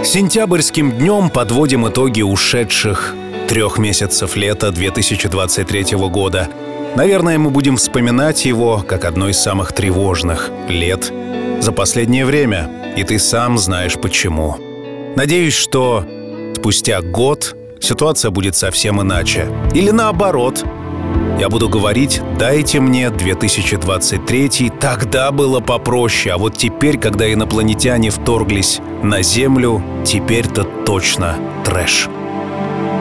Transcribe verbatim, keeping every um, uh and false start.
Сентябрьским днем подводим итоги ушедших трех месяцев лета две тысячи двадцать третьего года. Наверное, мы будем вспоминать его как одно из самых тревожных лет за последнее время, и ты сам знаешь почему. Надеюсь, что спустя год ситуация будет совсем иначе. Или наоборот, я буду говорить: дайте мне две тысячи двадцать третий, тогда было попроще, а вот теперь, когда инопланетяне вторглись на Землю, теперь-то точно трэш.